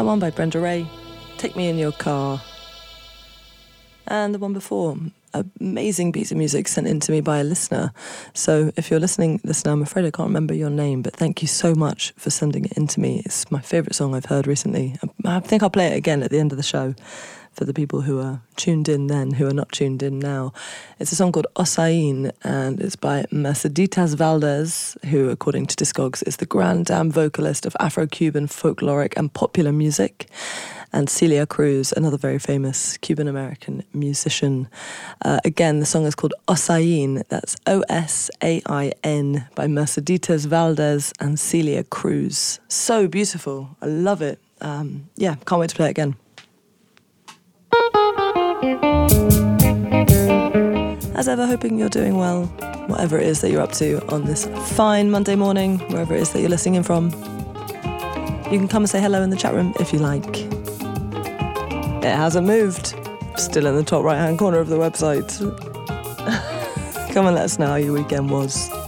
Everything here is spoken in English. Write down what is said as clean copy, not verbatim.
That one by Brenda Ray, Take Me in Your Car. And the one before, amazing piece of music sent in to me by a listener. So if you're listening, listener, I'm afraid I can't remember your name, but thank you so much for sending it in to me. It's my favourite song I've heard recently. I think I'll play it again at the end of the show for the people who are tuned in then, who are not tuned in now. It's a song called Osain, and it's by Merceditas Valdez, who, according to Discogs, is the grand dam vocalist of Afro-Cuban folkloric and popular music, and Celia Cruz, another very famous Cuban-American musician. Again, the song is called Osain, that's Osain, by Merceditas Valdez and Celia Cruz. So beautiful, I love it. Yeah, can't wait to play it again. As ever, hoping you're doing well, whatever it is that you're up to on this fine Monday morning, wherever it is that you're listening in from. You can come and say hello in the chat room if you like. It hasn't moved. Still in the top right-hand corner of the website. Come and let us know how your weekend was.